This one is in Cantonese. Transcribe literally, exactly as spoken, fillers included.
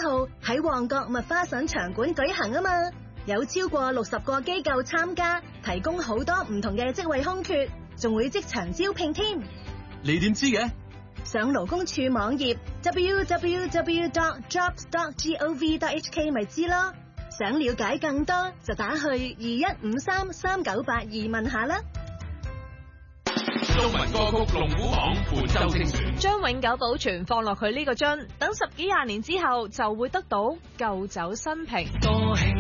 號喺旺角麥花臣場館舉行啊嘛，有超過六十個機構參加，提供好多唔同嘅職位空缺，仲會即場招聘添。 你點知嘅？ 上勞工處網頁 double-u double-u double-u dot jobs dot gov dot h k 咪知咯。想了解更多就打去二一五三三九八二問下啦。 中文歌曲龍虎榜本周精選， 將永久保存放落去呢個樽，等十幾廿年之後就會得到舊酒新瓶。